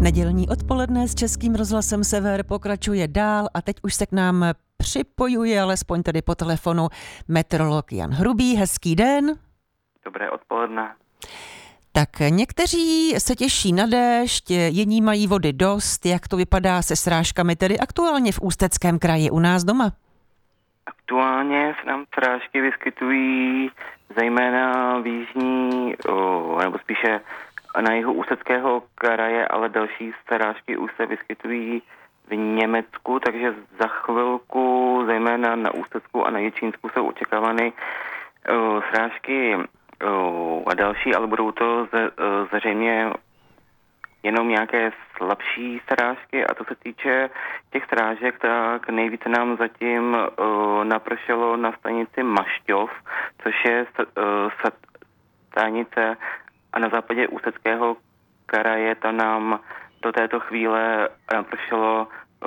Nedělní odpoledne s Českým rozhlasem Sever pokračuje dál a teď už se k nám připojuje, alespoň tedy po telefonu, meteorolog Jan Hrubý. Hezký den. Dobré odpoledne. Tak někteří se těší na déšť, jiní mají vody dost. Jak to vypadá se srážkami tedy aktuálně v Ústeckém kraji u nás doma? Aktuálně se nám srážky vyskytují zejména v jižní, nebo spíše na jihu Ústeckého kraje, ale další srážky už se vyskytují v Německu, takže za chvilku zejména na Ústecku a na Jičínsku jsou očekávány srážky a další, ale budou to zřejmě jenom nějaké slabší srážky. A to se týče těch srážek, tak nejvíce nám zatím napršelo na stanici Mašťov, což je stanice a na západě Ústeckého kraje. Tam nám do této chvíle napršelo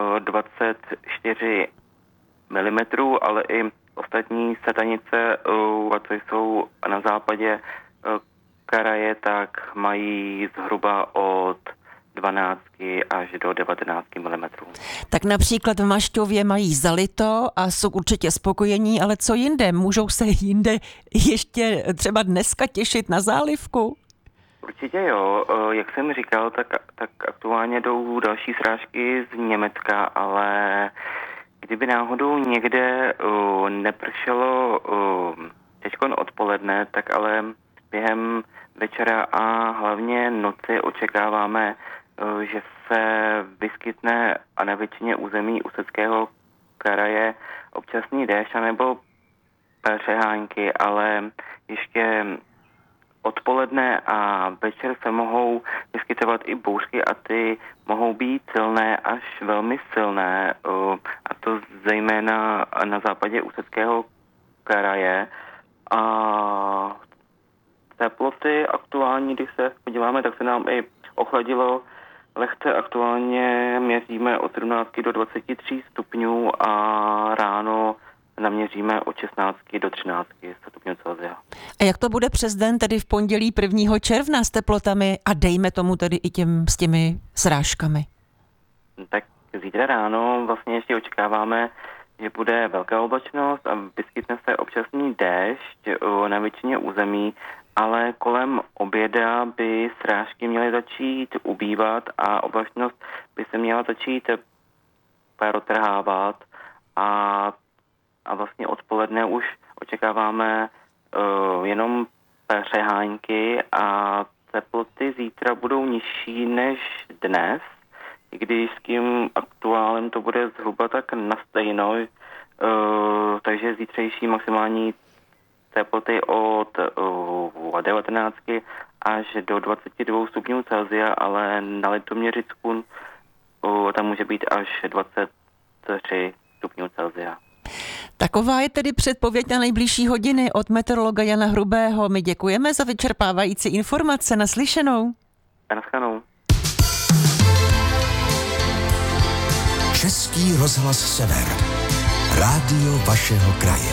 24 mm, ale i ostatní stanice, co jsou na západě kraje, tak mají zhruba od 12 až do 19 mm. Tak například v Mašťově mají zalito a jsou určitě spokojení, ale co jinde? Můžou se jinde ještě třeba dneska těšit na zálivku? Určitě jo. Jak jsem říkal, tak aktuálně jdou další srážky z Německa, ale kdyby náhodou někde nepršelo teďkon odpoledne, tak ale během večera a hlavně noci očekáváme, že se vyskytne a na většině území Ústeckého kraje občasný déšť nebo přehánky, ale ještě odpoledne a večer se mohou vyskytovat i bouřky a ty mohou být silné až velmi silné, a to zejména na západě Ústeckého kraje. A teploty aktuální, když se podíváme, tak se nám i ochladilo lehce. Aktuálně měříme od 17 do 23 stupňů a ráno naměříme od 16 do 13 stupňů Celsia. A jak to bude přes den, tedy v pondělí 1. června s teplotami a dejme tomu tedy i s těmi srážkami? Tak zítra ráno vlastně ještě očekáváme, že bude velká oblačnost a vyskytne se občasný déšť na většině území, ale kolem oběda by srážky měly začít ubývat a oblačnost by se měla začít protrhávat a vlastně odpoledne už očekáváme jenom přehánky a teploty zítra budou nižší než dnes, i když s tím aktuálem to bude zhruba tak nastejno, takže zítřejší maximální teploty od 19 až do 22 stupňů Celsia, ale na Litoměřicku tam může být až 23 stupňů Celsia. Taková je tedy předpověď na nejbližší hodiny od meteorologa Jana Hrubého. My děkujeme za vyčerpávající informace. Naslyšenou. Naschledanou. Český rozhlas Sever. Rádio vašeho kraje.